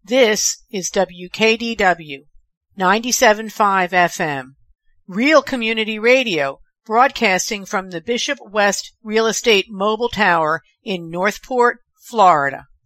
This is WKDW 97.5 FM, Real Community Radio, broadcasting from the Bishop West Real Estate Mobile Tower in Northport, Florida.